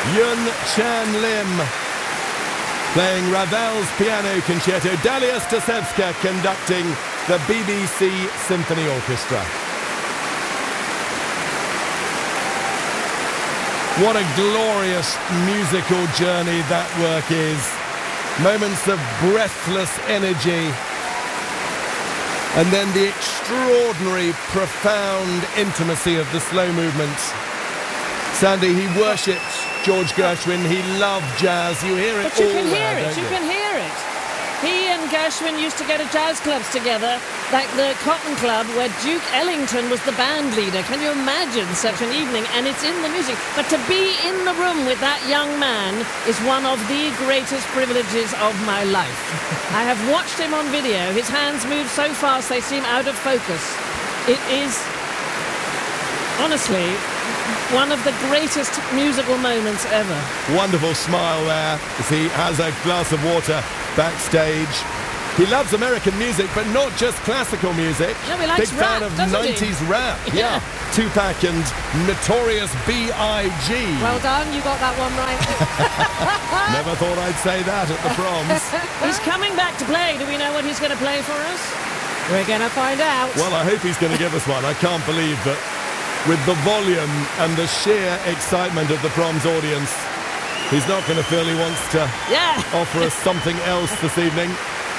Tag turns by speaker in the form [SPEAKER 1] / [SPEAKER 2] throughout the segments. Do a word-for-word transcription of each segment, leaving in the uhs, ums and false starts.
[SPEAKER 1] Yun Chan Lim playing Ravel's Piano Concerto, Dalia Stasevska conducting the B B C Symphony Orchestra. What a glorious musical journey that work is. Moments of breathless energy, and then the extraordinary, profound intimacy of the slow movements. Sandy, he worshipped George Gershwin. He loved jazz. You hear it
[SPEAKER 2] but you
[SPEAKER 1] all
[SPEAKER 2] can hear
[SPEAKER 1] there,
[SPEAKER 2] it.
[SPEAKER 1] don't
[SPEAKER 2] You
[SPEAKER 1] you
[SPEAKER 2] can hear it. He and Gershwin used to go to jazz clubs together, like the Cotton Club, where Duke Ellington was the band leader. Can you imagine such an evening? And it's in the music. But to be in the room with that young man is one of the greatest privileges of my life. I have watched him on video. His hands move so fast they seem out of focus. It is, honestly, one of the greatest musical moments ever.
[SPEAKER 1] Wonderful smile there as he has a glass of water backstage. He loves American music, but not just classical music.
[SPEAKER 2] No, he likes
[SPEAKER 1] Big
[SPEAKER 2] rap,
[SPEAKER 1] fan of
[SPEAKER 2] doesn't he?
[SPEAKER 1] nineties rap.
[SPEAKER 2] Yeah.
[SPEAKER 1] Yeah. Tupac and Notorious B I G
[SPEAKER 3] Well done, you got that one right.
[SPEAKER 1] Never thought I'd say that at the proms.
[SPEAKER 2] He's coming back to play. Do we know what he's going to play for us?
[SPEAKER 3] We're going to find out.
[SPEAKER 1] Well, I hope he's going to give us one. I can't believe that with the volume and the sheer excitement of the proms audience, he's not going to feel he wants to
[SPEAKER 2] Yeah.
[SPEAKER 1] offer us something else this evening.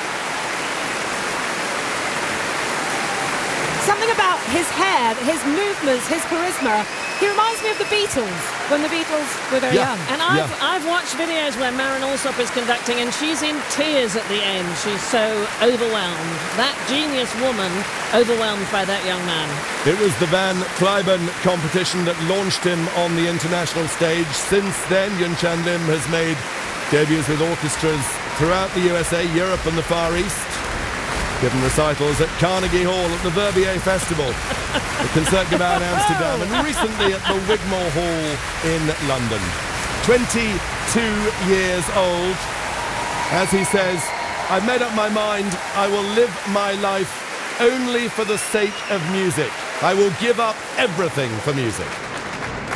[SPEAKER 3] Something about his hair, his movements, his charisma. He reminds me of the Beatles, when the Beatles were very
[SPEAKER 1] Yeah.
[SPEAKER 3] young.
[SPEAKER 2] And I've,
[SPEAKER 1] Yeah.
[SPEAKER 2] I've watched videos where Marin Alsop is conducting and she's in tears at the end. She's so overwhelmed. That genius woman overwhelmed by that young man.
[SPEAKER 1] It was the Van Cliburn competition that launched him on the international stage. Since then, Yun Chan Lim has made debuts with orchestras throughout the U S A, Europe and the Far East. Given recitals at Carnegie Hall, at the Verbier Festival, the Concertgebouw in Amsterdam, and recently at the Wigmore Hall in London. twenty-two years old. As he says, I've made up my mind, I will live my life only for the sake of music. I will give up everything for music.